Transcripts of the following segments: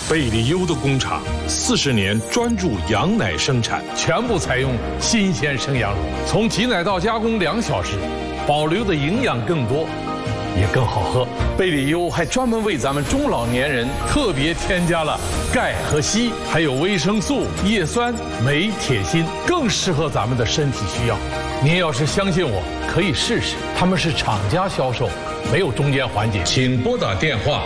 贝利优的工厂40年专注羊奶生产，全部采用新鲜生羊乳，从挤奶到加工2小时，保留的营养更多，也更好喝。贝利优还专门为咱们中老年人特别添加了钙和硒，还有维生素、叶酸、镁、铁、锌，更适合咱们的身体需要。您要是相信我，可以试试。他们是厂家销售，没有中间环节。请拨打电话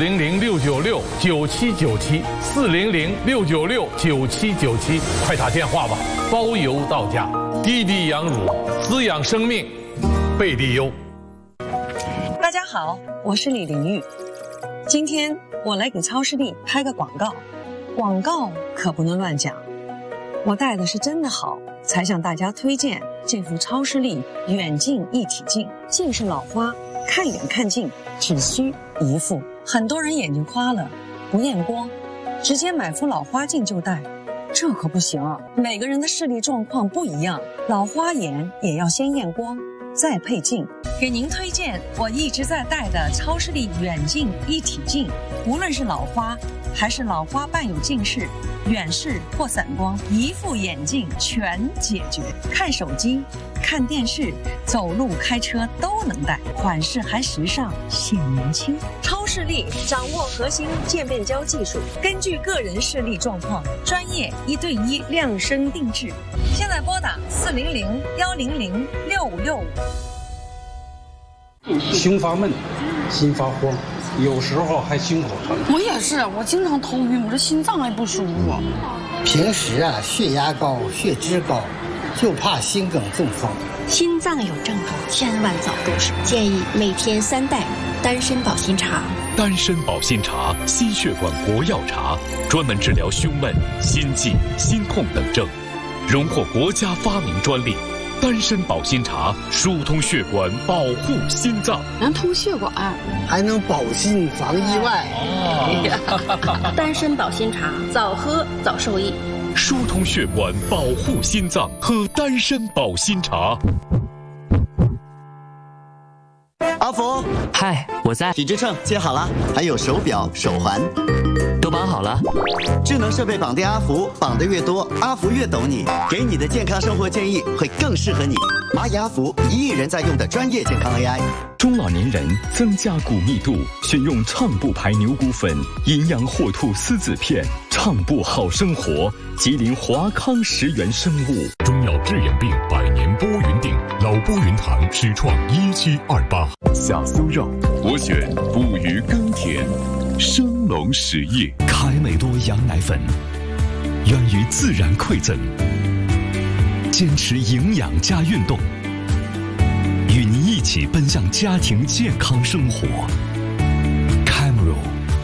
400-696-9797，400-696-9797，快打电话吧，包邮到家。滴滴羊乳，滋养生命，贝利优。 大家好，我是李玲玉。今天我来给超视力拍个广告，广告可不能乱讲。我戴的是真的好，才向大家推荐这副超视力远近一体镜。近视老花，看远看近只需一副。很多人眼睛花了，不验光，直接买副老花镜就戴，这可不行。每个人的视力状况不一样，老花眼也要先验光，再配镜。给您推荐我一直在戴的超视力远近一体镜，无论是老花还是老花伴有近视、远视或散光，一副眼镜全解决。看手机、看电视、走路、开车都能戴，款式还时尚显年轻。超视力掌握核心渐变焦技术，根据个人视力状况，专业1对1量身定制。现在拨打400-100-6565。 心发闷，心发慌，有时候还心口疼。 我也是，我经常头晕，我这心脏也不舒服。 平时血压高、血脂高，就怕心梗中风。 心脏有症状，千万早入手。建议每天3袋丹参保心茶。 丹参保心茶，心血管国药茶，专门治疗胸闷、心悸、心痛等症，荣获国家发明专利。丹参保心茶疏通血管，保护心脏， 能通血管， 还能保心防意外。 丹参保心茶，早喝早受益。 疏通血管，保护心脏，喝丹参保心茶。 阿福， 嗨，我在。 体脂秤接好了，还有手表、手环， 都绑好了。 智能设备绑定阿福，绑得越多，阿福越懂你，给你的健康生活建议会更适合你。蚂蚁阿福，1亿人在用的专业健康 AI。 中老年人增加骨密度，选用畅步牌牛骨粉、营养火兔丝子片。畅步好生活，吉林华康10元生物。 中药治眼病，100年拨云定，老拨云堂始创1728。 小酥肉，我选捕鱼耕田，生龙实业。凯美多羊奶粉，源于自然馈赠，坚持营养加运动，与您一起奔向家庭健康生活。Camero。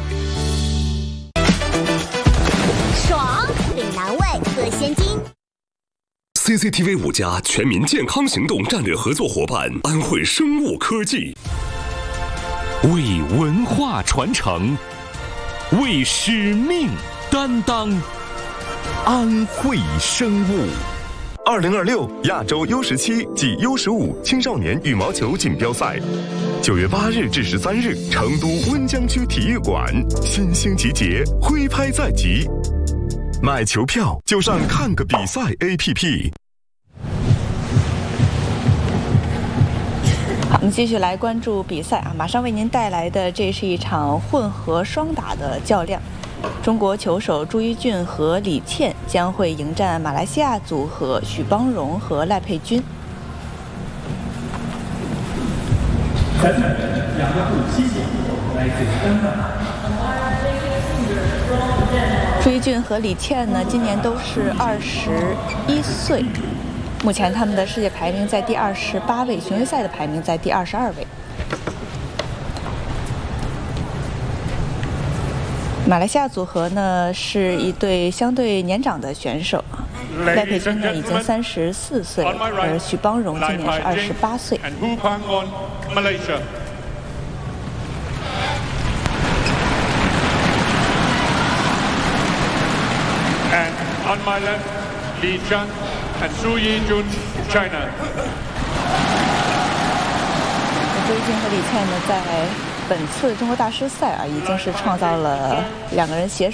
爽，岭南味和鲜金。 CCTV 5家全民健康行动战略合作伙伴安徽生物科技， 为文化传承，为使命担当，安徽生物。 2026亚洲U17暨U15青少年羽毛球锦标赛，9月8日至13日，成都温江区体育馆，新兴集结，挥拍在即。买球票就上看个比赛 APP。 好，我们继续来关注比赛啊！马上为您带来的这是一场混合双打的较量。中国球手朱一俊和李倩将会迎战马来西亚组合许邦荣和赖佩君。 参赛人2个护7险，来自丹麦。 朱一俊和李倩呢，今年都是21岁，目前他们的世界排名在第28位，巡回赛的排名在第22位。马来西亚组合呢是一对相对年长的选手，赖佩君呢已经34岁，而许邦荣今年是28岁。 And on my left, Li Chang and Su Yijun, China. 朱一俊和李倩呢，在本次中国大师赛啊，已经是创造了2个人携手